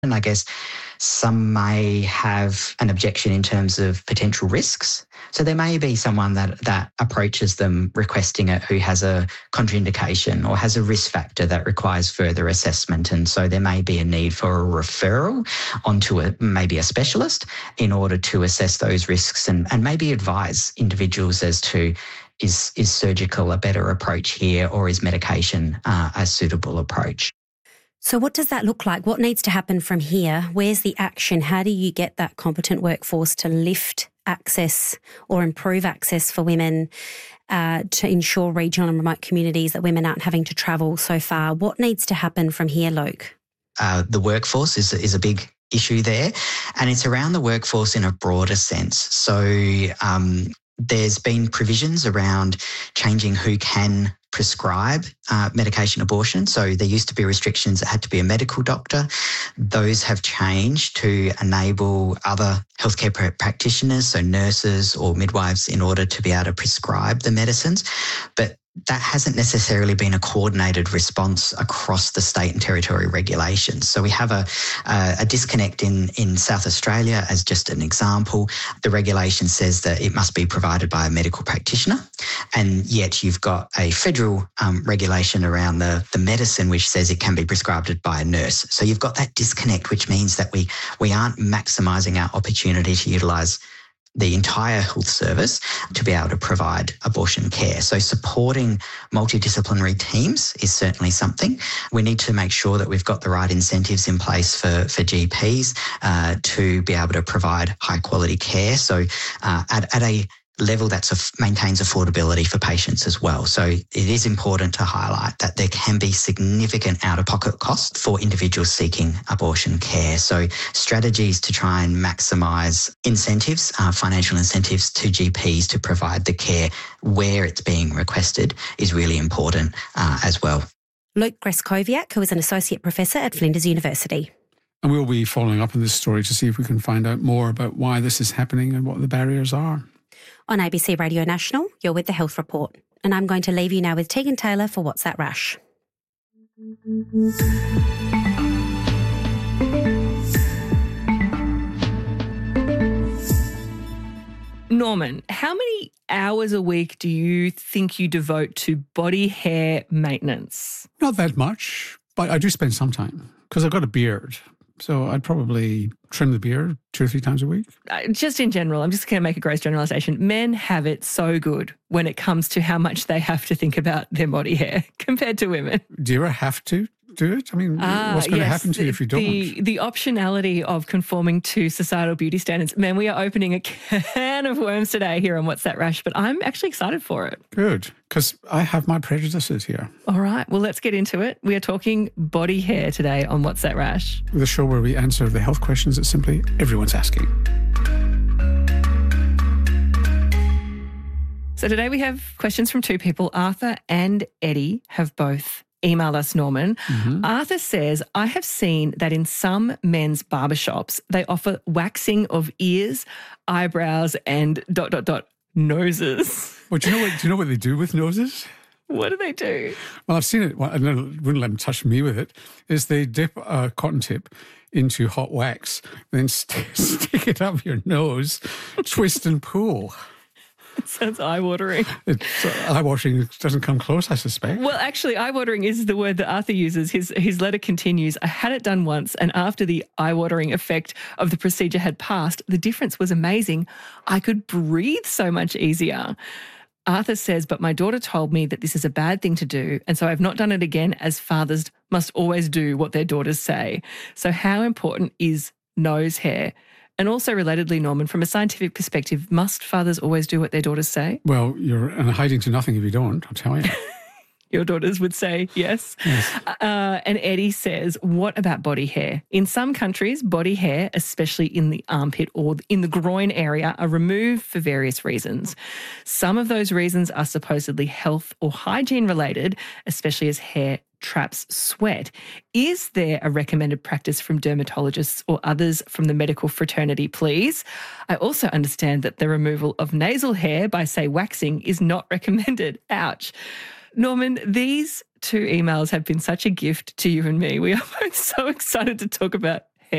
happen. I guess some may have an objection in terms of potential risks. So there may be someone that approaches them requesting it who has a contraindication or has a risk factor that requires further assessment. And so there may be a need for a referral onto maybe a specialist in order to assess those risks and maybe advise individuals as to is surgical a better approach here, or is medication a suitable approach? So what does that look like? What needs to happen from here? Where's the action? How do you get that competent workforce to lift access or improve access for women to ensure regional and remote communities that women aren't having to travel so far? What needs to happen from here, Luke? The workforce is a big issue there, and it's around the workforce in a broader sense. So there's been provisions around changing who can prescribe medication abortion. So there used to be restrictions that had to be a medical doctor. Those have changed to enable other healthcare practitioners, so nurses or midwives, in order to be able to prescribe the medicines. But that hasn't necessarily been a coordinated response across the state and territory regulations. So we have a disconnect in South Australia as just an example. The regulation says that it must be provided by a medical practitioner, and yet you've got a federal regulation around the medicine which says it can be prescribed by a nurse. So you've got that disconnect, which means that we aren't maximising our opportunity to utilise the entire health service to be able to provide abortion care. So supporting multidisciplinary teams is certainly something. We need to make sure that we've got the right incentives in place for GPs to be able to provide high quality care. So at a level that maintains affordability for patients as well. So it is important to highlight that there can be significant out-of-pocket costs for individuals seeking abortion care. So strategies to try and maximise incentives, financial incentives to GPs to provide the care where it's being requested is really important as well. Luke Greskoviak, who is an Associate Professor at Flinders University. And we'll be following up on this story to see if we can find out more about why this is happening and what the barriers are. On ABC Radio National, you're with The Health Report. And I'm going to leave you now with Tegan Taylor for What's That Rash? Norman, how many hours a week do you think you devote to body hair maintenance? Not that much, but I do spend some time because I've got a beard. So I'd probably trim the beard 2 or 3 times a week. Just in general, I'm just going to make a gross generalisation. Men have it so good when it comes to how much they have to think about their body hair compared to women. Do you ever have to do it? I mean, what's going to happen to you if you don't? The optionality of conforming to societal beauty standards. Man, we are opening a can of worms today here on What's That Rash, but I'm actually excited for it. Good, because I have my prejudices here. All right, well, let's get into it. We are talking body hair today on What's That Rash? The show where we answer the health questions that simply everyone's asking. So today we have questions from 2 people. Arthur and Eddie have both emailed us, Norman. Mm-hmm. Arthur says, I have seen that in some men's barbershops, they offer waxing of ears, eyebrows and ... noses. Well, do you know what they do with noses? What do they do? Well, I've seen it. Well, I wouldn't let them touch me with it. Is they dip a cotton tip into hot wax, then stick it up your nose, twist and pull. It sounds eye-watering. Eye-watering doesn't come close, I suspect. Well, actually, eye-watering is the word that Arthur uses. His letter continues, I had it done once, and after the eye-watering effect of the procedure had passed, the difference was amazing. I could breathe so much easier. Arthur says, but my daughter told me that this is a bad thing to do, and so I've not done it again, as fathers must always do what their daughters say. So how important is nose hair? And also relatedly, Norman, from a scientific perspective, must fathers always do what their daughters say? Well, you're hiding to nothing if you don't, I'll tell you. Your daughters would say yes. And Eddie says, what about body hair? In some countries, body hair, especially in the armpit or in the groin area, are removed for various reasons. Some of those reasons are supposedly health or hygiene related, especially as hair traps sweat. Is there a recommended practice from dermatologists or others from the medical fraternity, please? I also understand that the removal of nasal hair by, say, waxing is not recommended. Ouch. Norman, these 2 emails have been such a gift to you and me. We are both so excited to talk about